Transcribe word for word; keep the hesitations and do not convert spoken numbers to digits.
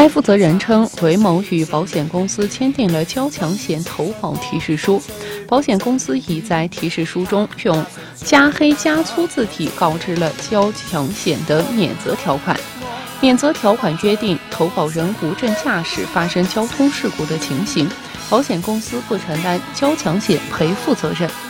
负责人称，韦某与保险公司签订了交强险投保提示书，保险公司已在提示书中用加黑加粗字体告知了交强险的免责条款。免责条款约定，投保人无证驾驶发生交通事故的情形，保险公司不承担交强险赔付责任。